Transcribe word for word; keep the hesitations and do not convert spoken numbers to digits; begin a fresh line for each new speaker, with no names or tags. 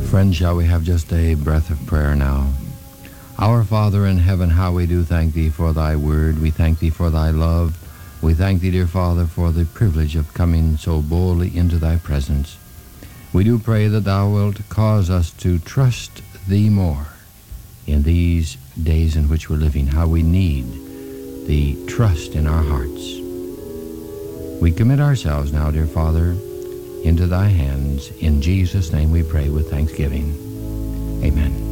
Friends, shall we have just a breath of prayer now? Our Father in heaven, how we do thank Thee for Thy word. We thank Thee for Thy love. We thank Thee, dear Father, for the privilege of coming so boldly into Thy presence. We do pray that Thou wilt cause us to trust Thee more in these days in which we're living, how we need the trust in our hearts. We commit ourselves now, dear Father, into Thy hands. In Jesus' name we pray with thanksgiving. Amen.